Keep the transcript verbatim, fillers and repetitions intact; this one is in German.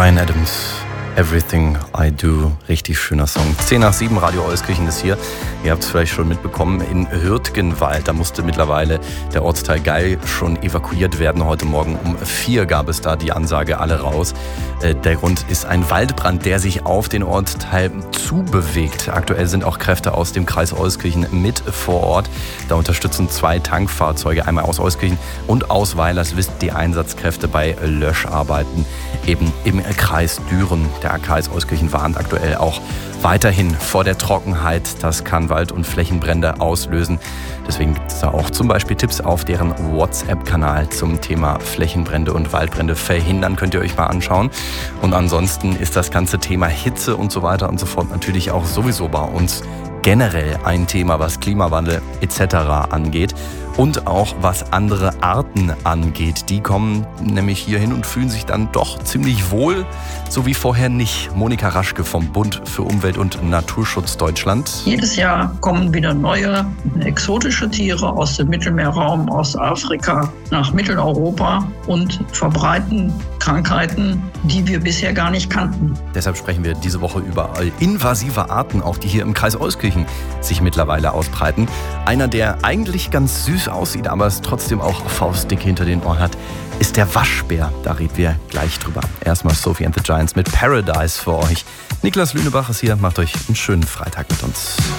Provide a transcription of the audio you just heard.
Bryan Adams, Everything I Do. Richtig schöner Song. zehn nach sieben, Radio Euskirchen ist hier. Ihr habt es vielleicht schon mitbekommen, in Hürtgenwald. Da musste mittlerweile der Ortsteil Geil schon evakuiert werden. Heute Morgen um vier gab es da die Ansage, alle raus. Der Grund ist ein Waldbrand, der sich auf den Ortsteil zubewegt. Aktuell sind auch Kräfte aus dem Kreis Euskirchen mit vor Ort. Da unterstützen zwei Tankfahrzeuge, einmal aus Euskirchen und aus Weilers, die Einsatzkräfte bei Löscharbeiten eben im Kreis Düren. Der Kreis Euskirchen warnt aktuell auch weiterhin vor der Trockenheit. Das kann Wald- und Flächenbrände auslösen. Deswegen gibt es da auch zum Beispiel Tipps auf deren WhatsApp-Kanal zum Thema Flächenbrände und Waldbrände verhindern. Könnt ihr euch mal anschauen. Und ansonsten ist das ganze Thema Hitze und so weiter und so fort natürlich auch sowieso bei uns generell ein Thema, was Klimawandel et cetera angeht. Und auch was andere Arten angeht. Die kommen nämlich hier hin und fühlen sich dann doch ziemlich wohl, so wie vorher nicht. Monika Raschke vom Bund für Umwelt und Naturschutz Deutschland. Jedes Jahr kommen wieder neue exotische Tiere aus dem Mittelmeerraum, aus Afrika nach Mitteleuropa und verbreiten Krankheiten, die wir bisher gar nicht kannten. Deshalb sprechen wir diese Woche über invasive Arten, auch die hier im Kreis Euskirchen sich mittlerweile ausbreiten. Einer, der eigentlich ganz süß aussieht, aber es trotzdem auch faustdick hinter den Ohren hat, ist der Waschbär. Da reden wir gleich drüber. Erstmal Sophie and the Giants mit Paradise für euch. Niklas Lünebach ist hier, macht euch einen schönen Freitag mit uns.